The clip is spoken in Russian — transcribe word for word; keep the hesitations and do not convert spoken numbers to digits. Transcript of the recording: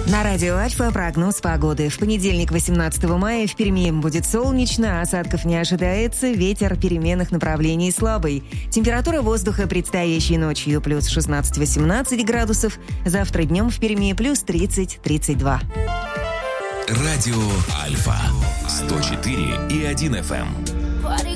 На радио Альфа прогноз погоды. В понедельник, восемнадцатого мая, в Перми будет солнечно, осадков не ожидается, ветер переменных направлений слабый. Температура воздуха предстоящей ночью плюс шестнадцать-восемнадцать градусов, завтра днем в Перми плюс тридцать-тридцать два. Радио Альфа сто четыре и один эф эм.